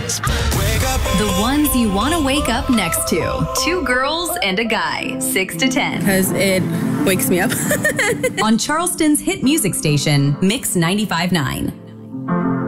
The ones you want to wake up next to. Two girls and a guy, 6 to 10. Because it wakes me up. On Charleston's hit music station, Mix 95.9.